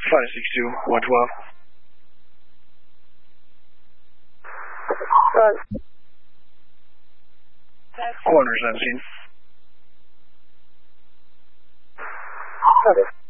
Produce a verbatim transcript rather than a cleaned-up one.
five six two, one twelve. Right. Coroner seventeen. Okay.